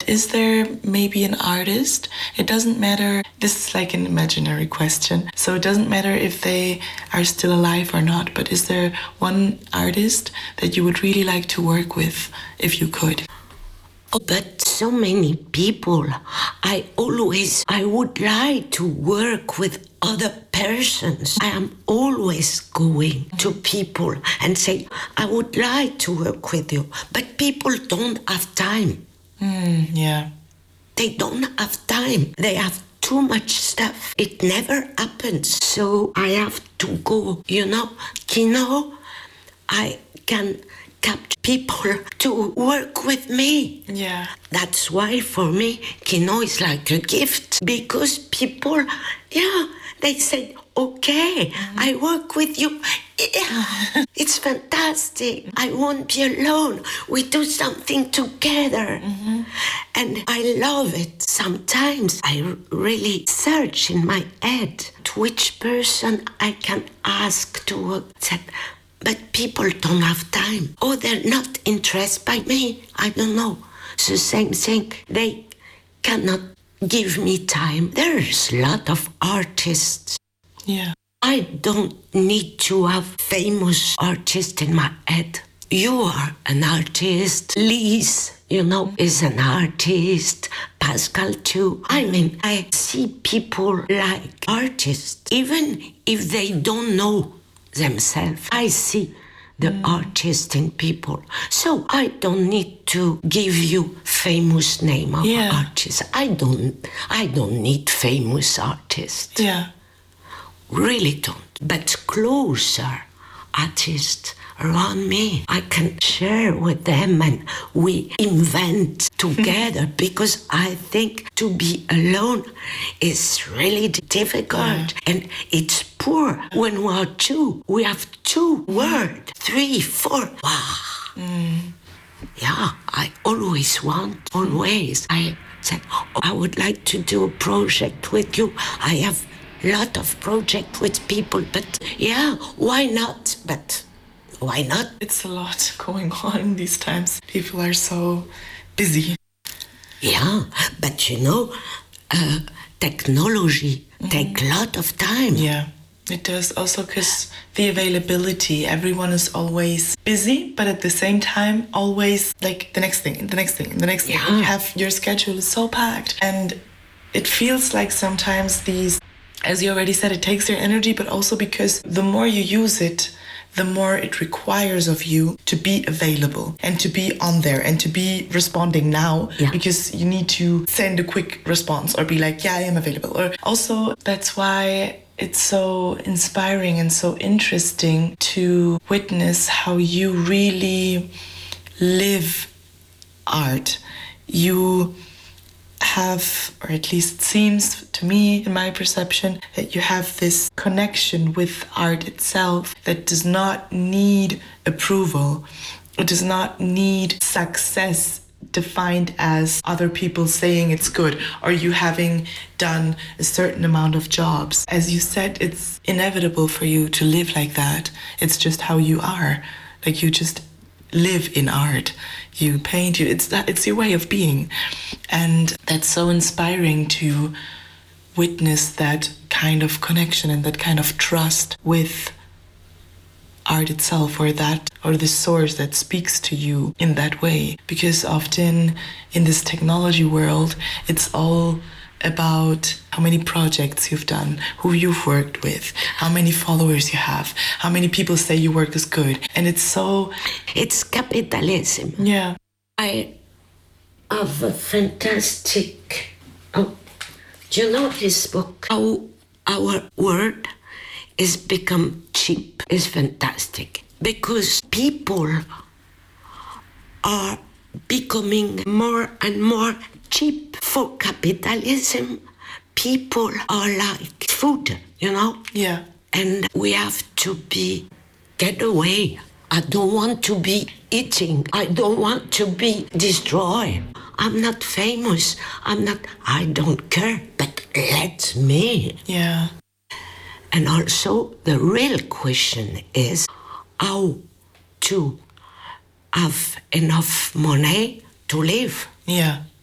is there maybe an artist? It doesn't matter. This is like an imaginary question. So it doesn't matter if they are still alive or not, but is there one artist that you would really like to work with if you could? Oh, but so many people. I would like to work with other persons. I am always going to people and say, I would like to work with you. But people don't have time. Yeah. They don't have time. They have too much stuff. It never happens. So I have to go, Kino, I can capture people to work with me. Yeah. That's why for me, Kino is like a gift, because people, they said, okay, I work with you. Yeah, it's fantastic. I won't be alone. We do something together. And I love it. Sometimes I really search in my head to which person I can ask to work. But people don't have time. Or they're not interested by me. I don't know. It's the same thing. They cannot give me time. There's a lot of artists. Yeah. I don't need to have famous artists in my head. You are an artist. Lise, is an artist. Pascal too. I mean, I see people like artists, even if they don't know themselves. I see the artist in people. So I don't need to give you famous name of artists. I don't need famous artists. Yeah. Really don't. But closer artists around me, I can share with them and we invent together, because I think to be alone is really difficult and it's poor. When we are two, we have 2 words, 3, 4. Wow. Yeah, I always. I said, I would like to do a project with you. I have lot of projects with people, but why not? But why not? It's a lot going on these times. People are so busy. Yeah, but technology take a lot of time. Yeah, it does. Also because the availability, everyone is always busy, but at the same time, always like the next thing. Yeah. You have, your schedule is so packed, and it feels like sometimes these, as you already said, it takes your energy, but also because the more you use it, the more it requires of you to be available and to be on there and to be responding now, because you need to send a quick response or be like, I am available. Or also, that's why it's so inspiring and so interesting to witness how you really live art. You have, or at least it seems to me, in my perception, that you have this connection with art itself that does not need approval. It does not need success defined as other people saying it's good or you having done a certain amount of jobs. As you said, it's inevitable for you to live like that. It's just how you are. Like, you just live in art. You paint, it's your way of being. And that's so inspiring to witness that kind of connection and that kind of trust with art itself, or the source that speaks to you in that way. Because often in this technology world, it's all about how many projects you've done, who you've worked with, how many followers you have, how many people say your work is good. And it's capitalism. Yeah. I have a fantastic, do you know this book? How our world is become cheap is fantastic, because people are becoming more and more cheap for capitalism. People are like food, Yeah. And we have to get away. I don't want to be eating. I don't want to be destroyed. I'm not famous. I don't care, but let me. Yeah. And also, the real question is how to have enough money to live. Yeah.